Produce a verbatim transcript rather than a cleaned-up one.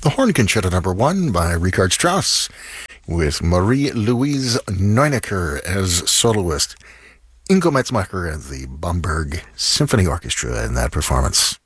The Horn Concerto Number One by Richard Strauss, with Marie-Louise Neunecker as soloist, Ingo Metzmacher and the Bamberg Symphony Orchestra in that performance.